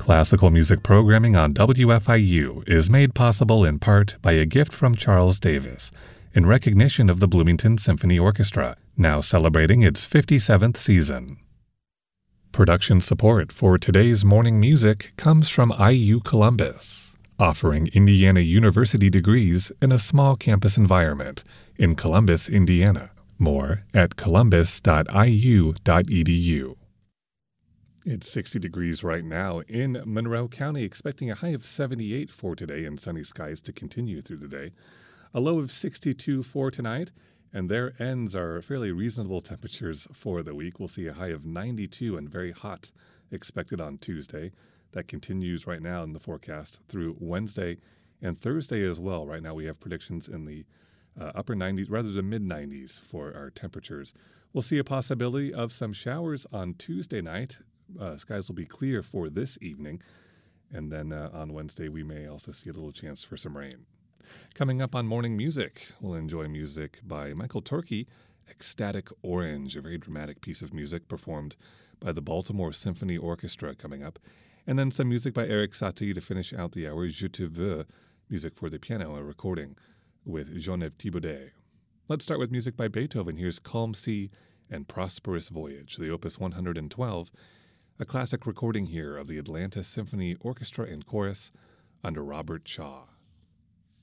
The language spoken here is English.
Classical music programming on WFIU is made possible in part by a gift from Charles Davis in recognition of the Bloomington Symphony Orchestra, now celebrating its 57th season. Production support for today's morning music comes from IU Columbus, offering Indiana University degrees in a small campus environment in Columbus, Indiana. More at columbus.iu.edu. It's 60 degrees right now in Monroe County, expecting a high of 78 for today and sunny skies to continue through the day. A low of 62 for tonight, and there ends our fairly reasonable temperatures for the week. We'll see a high of 92 and very hot expected on Tuesday. That continues right now in the forecast through Wednesday and Thursday as well. Right now we have predictions in the upper 90s, rather the mid-90s for our temperatures. We'll see a possibility of some showers on Tuesday night. Skies will be clear for this evening. And then on Wednesday, we may also see a little chance for some rain. Coming up on Morning Music, we'll enjoy music by Michael Torke, Ecstatic Orange, a very dramatic piece of music performed by the Baltimore Symphony Orchestra coming up. And then some music by Erik Satie to finish out the hour, Je te veux, music for the piano, a recording with Jean-Yves Thibaudet. Let's start with music by Beethoven. Here's Calm Sea and Prosperous Voyage, the Opus 112, a classic recording here of the Atlanta Symphony Orchestra and Chorus under Robert Shaw.